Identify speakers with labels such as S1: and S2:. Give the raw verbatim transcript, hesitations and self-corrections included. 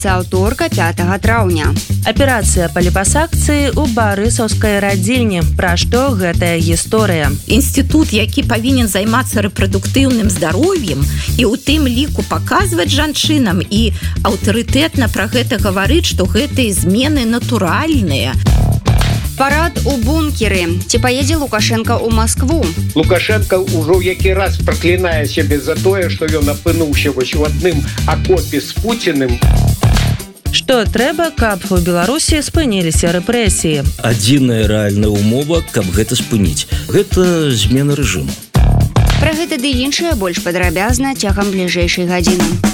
S1: Аўторка пятага траўня.
S2: Аперацыя па ліпасакцыі ў барысаўскай радзільні. Пра што гэтая гісторыя?
S3: Інстытут, які павінен займацца рэпрадуктыўным здароўем і ў тым ліку паказваць жанчынам і аўтарытэтна пра гэта гаварыць, што гэтыя змены натуральныя.
S1: Парад у бункеры. Ці паедзе Лукашенко ў Маскву?
S4: Лукашенко ўжо ў які раз праклінае сябе за тое, што ён апынуўся вось у адным акопе з Пуціным.
S2: Што трэба, каб у Беларусі спыніліся рэпрэсіі?
S5: Адзіная рэальная умова, каб гэта спыніць. Гэта змена рэжыму.
S1: Пра гэта ды іншае больш падрабязна цягам бліжэйшай гадзіны.